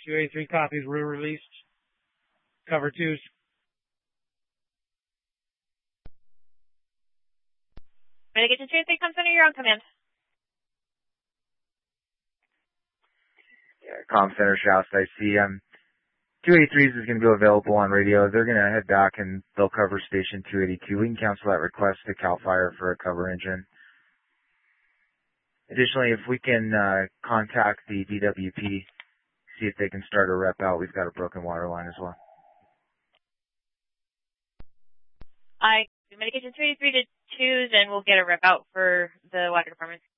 283 copies were released. Cover 2s. Mitigation 283 comes center, you're on command. Yeah, comm center, Shasta, I see. 283s is going to go available on radio. They're going to head back and they'll cover station 282. We can cancel that request to CAL FIRE for a cover engine. Additionally, if we can contact the DWP, see if they can start a rep out. We've got a broken water line as well. I Mitigation 383 to 2s, and we'll get a rep out for the water department.